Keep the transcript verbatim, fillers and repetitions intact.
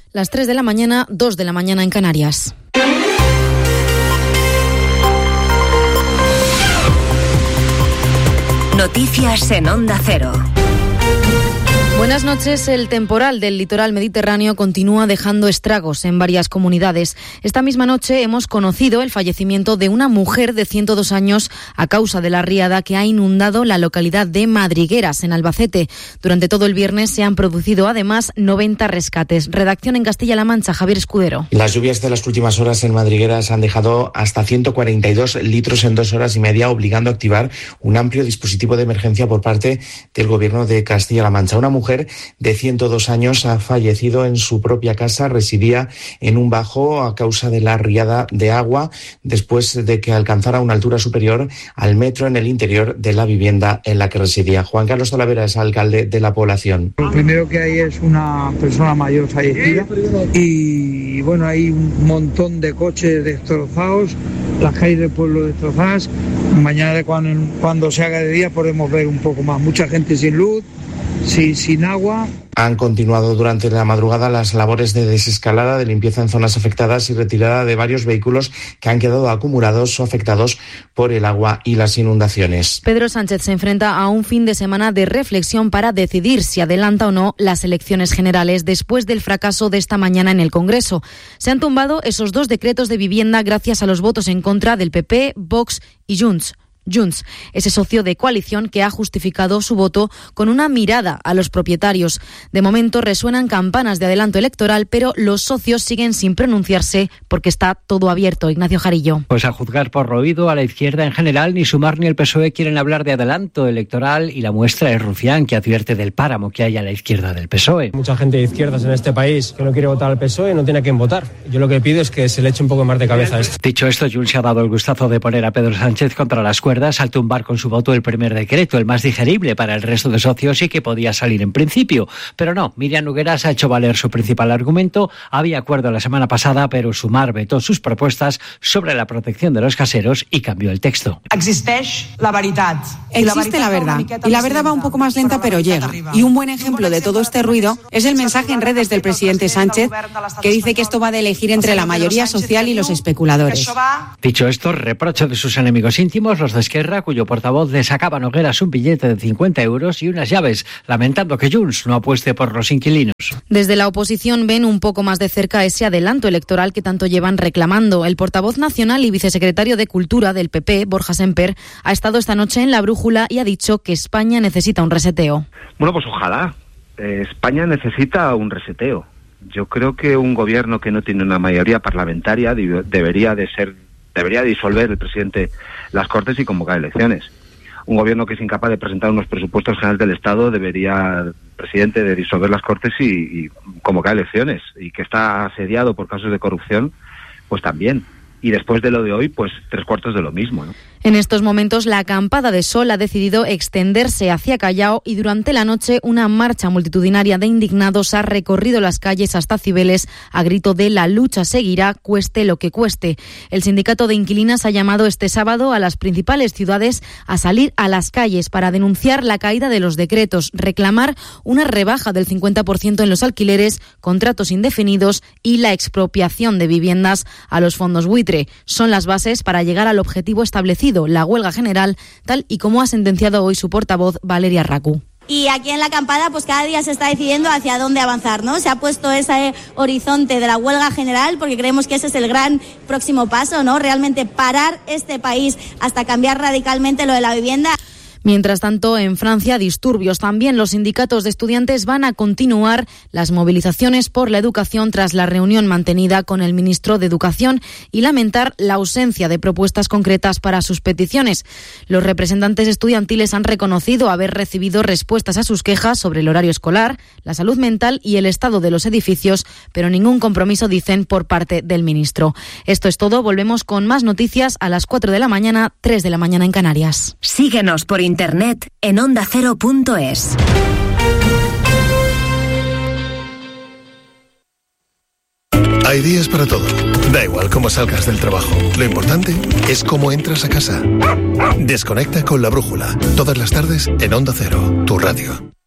Las tres de la mañana, dos de la mañana en Canarias. Noticias en Onda Cero. Buenas noches. El temporal del litoral mediterráneo continúa dejando estragos en varias comunidades. Esta misma noche hemos conocido el fallecimiento de una mujer de ciento dos años a causa de la riada que ha inundado la localidad de Madrigueras, en Albacete. Durante todo el viernes se han producido además noventa rescates. Redacción en Castilla-La Mancha, Javier Escudero. Las lluvias de las últimas horas en Madrigueras han dejado hasta ciento cuarenta y dos litros en dos horas y media, obligando a activar un amplio dispositivo de emergencia por parte del Gobierno de Castilla-La Mancha. Una mujer de ciento dos años ha fallecido en su propia casa. Residía en un bajo a causa de la riada de agua después de que alcanzara una altura superior al metro en el interior de la vivienda en la que residía. Juan Carlos Talavera es alcalde de la población. Lo primero que hay es una persona mayor fallecida y bueno, hay un montón de coches destrozados, las calles del pueblo destrozadas. Mañana cuando, cuando se haga de día podemos ver un poco más. Mucha gente sin luz, Sí, sin agua. Han continuado durante la madrugada las labores de desescalada, de limpieza en zonas afectadas y retirada de varios vehículos que han quedado acumulados o afectados por el agua y las inundaciones. Pedro Sánchez se enfrenta a un fin de semana de reflexión para decidir si adelanta o no las elecciones generales después del fracaso de esta mañana en el Congreso. Se han tumbado esos dos decretos de vivienda gracias a los votos en contra del P P, Vox y Junts. Junts, ese socio de coalición que ha justificado su voto con una mirada a los propietarios. De momento resuenan campanas de adelanto electoral, pero los socios siguen sin pronunciarse porque está todo abierto. Ignacio Jarillo. Pues a juzgar por lo oído, a la izquierda en general, ni Sumar ni el P S O E quieren hablar de adelanto electoral y la muestra es Rufián, que advierte del páramo que hay a la izquierda del P S O E. Mucha gente de izquierdas en este país que no quiere votar al P S O E no tiene a quién votar. Yo lo que pido es que se le eche un poco más de cabeza a esto. Dicho esto, Junts se ha dado el gustazo de poner a Pedro Sánchez contra las cuerdas al tumbar con su voto el primer decreto, el más digerible para el resto de socios y que podía salir en principio. Pero no, Miriam Nogueras ha hecho valer su principal argumento. Había acuerdo la semana pasada, pero Sumar vetó sus propuestas sobre la protección de los caseros y cambió el texto. Existe la verdad. Existe la verdad. Y la verdad va un poco más lenta, pero llega. Y un buen ejemplo de todo este ruido es el mensaje en redes del presidente Sánchez, que dice que esto va de elegir entre la mayoría social y los especuladores. Dicho esto, reproche de sus enemigos íntimos, los de Esquerra, cuyo portavoz le sacaba a Nogueras un billete de cincuenta euros y unas llaves, lamentando que Junts no apueste por los inquilinos. Desde la oposición ven un poco más de cerca ese adelanto electoral que tanto llevan reclamando. El portavoz nacional y vicesecretario de Cultura del P P, Borja Semper, ha estado esta noche en La Brújula y ha dicho que España necesita un reseteo. Bueno, pues ojalá. Eh, España necesita un reseteo. Yo creo que un gobierno que no tiene una mayoría parlamentaria debería de ser debería disolver el presidente las Cortes y convocar elecciones. Un gobierno que es incapaz de presentar unos presupuestos generales del Estado debería, el presidente, de disolver las Cortes y, y convocar elecciones. Y que está asediado por casos de corrupción, pues también. Y después de lo de hoy, pues tres cuartos de lo mismo, ¿no? En estos momentos, la acampada de sol ha decidido extenderse hacia Callao y durante la noche una marcha multitudinaria de indignados ha recorrido las calles hasta Cibeles a grito de la lucha seguirá, cueste lo que cueste. El sindicato de inquilinas ha llamado este sábado a las principales ciudades a salir a las calles para denunciar la caída de los decretos, reclamar una rebaja del cincuenta por ciento en los alquileres, contratos indefinidos y la expropiación de viviendas a los fondos buitre. Son las bases para llegar al objetivo establecido, la huelga general, tal y como ha sentenciado hoy su portavoz Valeria Racú. Y aquí en la acampada pues cada día se está decidiendo hacia dónde avanzar, ¿no? Se ha puesto ese horizonte de la huelga general porque creemos que ese es el gran próximo paso, ¿no? Realmente parar este país hasta cambiar radicalmente lo de la vivienda. Mientras tanto, en Francia, disturbios. También los sindicatos de estudiantes van a continuar las movilizaciones por la educación tras la reunión mantenida con el ministro de Educación y lamentar la ausencia de propuestas concretas para sus peticiones. Los representantes estudiantiles han reconocido haber recibido respuestas a sus quejas sobre el horario escolar, la salud mental y el estado de los edificios, pero ningún compromiso, dicen, por parte del ministro. Esto es todo. Volvemos con más noticias a las cuatro de la mañana, tres de la mañana en Canarias. Síguenos por internet en onda cero punto es. Hay días para todo. Da igual cómo salgas del trabajo. Lo importante es cómo entras a casa. Desconecta con La Brújula. Todas las tardes en Onda Cero, tu radio.